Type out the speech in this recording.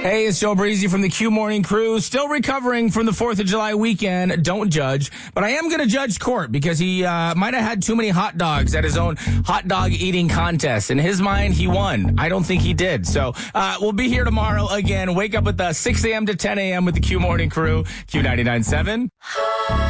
Hey, it's Joe Breezy from the Q Morning Crew. Still recovering from the 4th of July weekend. Don't judge. But I am going to judge Court because he might have had too many hot dogs at his own hot dog eating contest. In his mind, he won. I don't think he did. So we'll be here tomorrow again. Wake up with us 6 a.m. to 10 a.m. with the Q Morning Crew. Q99.7.